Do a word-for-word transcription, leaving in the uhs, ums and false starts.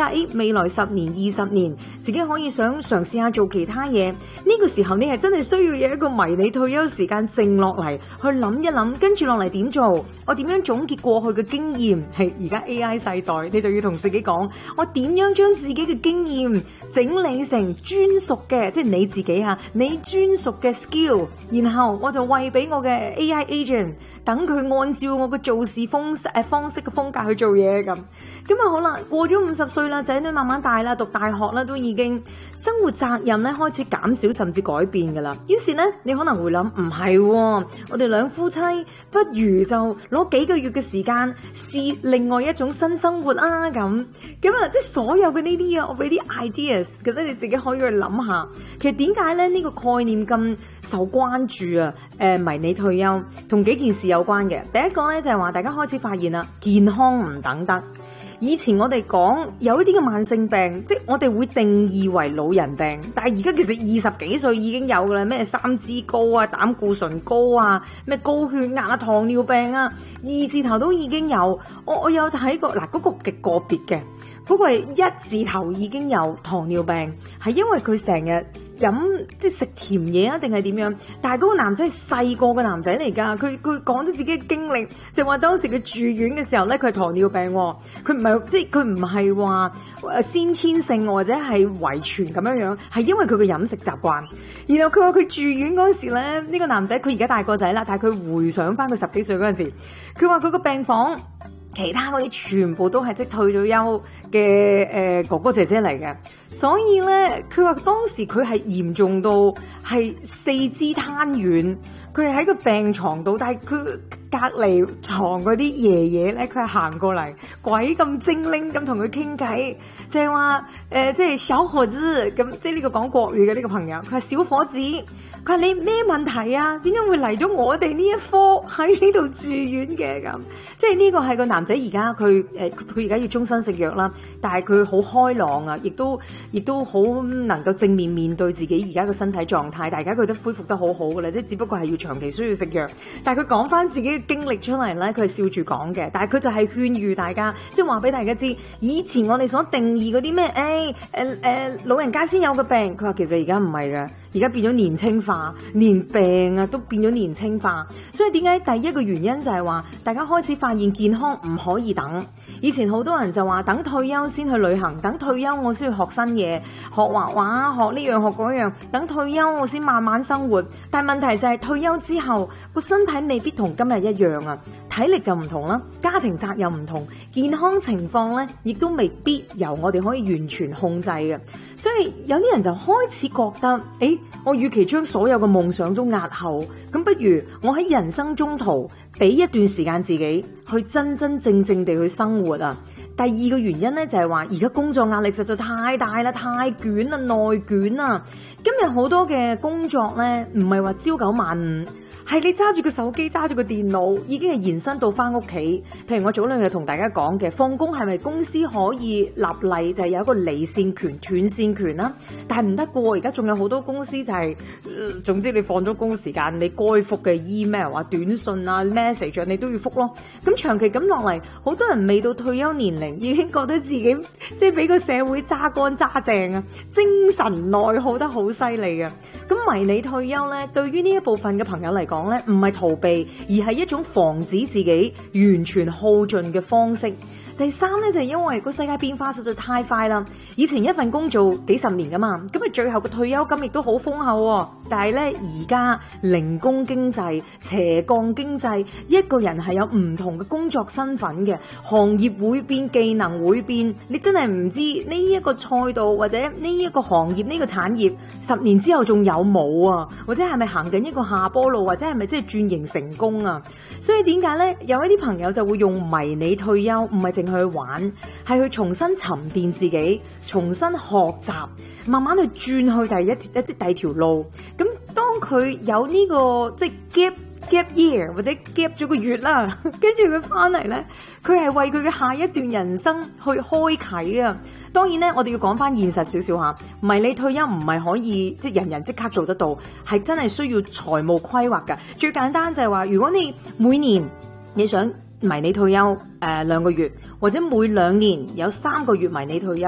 下，誒未來十年、二十年，自己可以想嘗試下做其他嘢。呢、這個時候你係真係需要有一個迷你退休時間靜落嚟去諗一諗，跟住落嚟點做？我點樣總結過去嘅經驗？係而家 A I 世代，你就要同自己講，我點樣將自己嘅經驗整理成專屬嘅，即係你自己嚇，你專屬嘅 skill，然後我就餵俾我嘅 A I agent，等佢按照我嘅做事方式誒方式嘅風格去做嘢咁。咁啊好啦，過咗五十歲啦，仔女慢慢大啦，讀大學啦，都已經生活責任咧開始減少甚至改變噶啦。於是咧，你可能會諗唔係，我哋兩夫妻不如就攞幾個月嘅時間試另外一種新生活啊咁。咁啊，即係所有嘅呢啲嘢，我俾啲 ideas，覺得你自己可以去諗下。其實點解咧呢個概念咁受關注啊？誒、呃，迷你退休同幾件事有關嘅。第一個咧就係話，大家開始發現啦，健康唔等得。以前我哋講有一啲嘅慢性病，即係我哋會定義為老人病，但係而家其實二十幾歲已經有㗎啦，咩三脂高啊、膽固醇高啊、咩高血壓啊、糖尿病啊，二字頭都已經有。我我有睇過嗱，嗰個極個別嘅。嗰個係一字頭已經有糖尿病，係因為佢成日飲即係食甜嘢啊，定係點樣？但係嗰個男仔係細個嘅男仔嚟㗎，佢佢講咗自己嘅經歷，就話當時佢住院嘅時候咧，佢係糖尿病，佢唔係即係佢唔係話誒先天性或者係遺傳咁樣樣，係因為佢嘅飲食習慣。然後佢話佢住院嗰時咧，呢個男仔佢而家大個仔啦，但係佢回想翻佢十幾歲嗰陣時，佢話佢個病房。其他嗰啲全部都係即退咗休嘅誒、呃、哥哥姐姐嚟嘅，所以咧佢話當時佢係嚴重到係四肢癱軟，佢係喺個病床度，但係佢隔離床嗰啲爺爺咧，佢係行過嚟，鬼咁精靈咁同佢傾偈，就係話誒即係小伙子咁，即係呢個講國語嘅呢個朋友，佢係小伙子。佢話你咩問題啊？點解會嚟咗我哋呢一科喺呢度住院嘅咁？即係呢個係個男仔而家佢誒佢而家要終身食藥啦，但係佢好開朗啊，亦都亦都好能夠正面面對自己而家嘅身體狀態。大家佢都恢復得好好㗎啦，即係只不過係要長期需要食藥。但係佢講翻自己嘅經歷出嚟咧，佢係笑住講嘅。但係佢就係勸喻大家，即係話俾大家知，以前我哋所定義嗰啲咩誒誒誒老人家先有嘅病，佢話其實而家唔係㗎。而家變咗年輕化，連病啊都變咗年輕化，所以點解第一個原因就係話大家開始發現健康唔可以等。以前好多人就話等退休先去旅行，等退休我先去學新嘢，學畫畫，學呢樣學嗰樣，等退休我先慢慢生活。但係問題就係退休之後個身體未必同今日一樣啊，體力就唔同啦，家庭責任唔同，健康情況咧亦都未必由我哋可以完全控制嘅。所以有啲人就開始覺得，誒，我與其將所有嘅夢想都押後，咁不如我喺人生中途俾一段時間自己去真真正正地去生活啊。第二個原因咧就係話，而家工作壓力實在太大啦，太捲啦，內捲啊。今日好多嘅工作咧，唔係話朝九晚五。係你揸住個手機，揸住個電腦，已經係延伸到翻屋企。譬如我早兩日同大家講嘅，放工係咪公司可以立例就係有一個離線權、斷線權啦？但係唔得過，而家仲有好多公司就係、呃，總之你放咗工時間，你該覆嘅 email 啊、短信啊、message 啊，你都要覆咯。咁長期咁落嚟，好多人未到退休年齡，已經覺得自己即係俾個社會揸乾揸淨啊，精神內耗得好犀利嘅。咁迷你退休咧，對於呢一部分嘅朋友嚟講咧，唔係逃避，而係一種防止自己完全耗盡嘅方式。第三咧就係因為個世界變化實在太快啦，以前一份工做幾十年噶嘛，咁啊最後嘅退休金亦都好豐厚喎。但係咧而家零工經濟、斜槓經濟，一個人係有唔同嘅工作身份嘅，行業會變，技能會變，你真係唔知呢一個賽道或者呢一個行業呢個產業十年之後仲有冇啊？或者係咪行緊一個下坡路，或者係咪即係轉型成功啊？所以點解咧有一啲朋友就會用迷你退休，唔係淨係去玩，係去重新沉澱自己，重新學習，慢慢去轉去第一一啲第二條路。咁當佢有呢個即係 gap gap year 或者 gap 咗個月啦，跟住佢翻嚟咧，佢係為佢嘅下一段人生去開啟啊！當然咧，我哋要講翻現實少少吓，迷你退休唔係可以即係人人即刻做得到，係真係需要財務規劃噶。最簡單就係話，如果你每年你想迷你退休誒兩個月，或者每兩年有三個月迷你退休。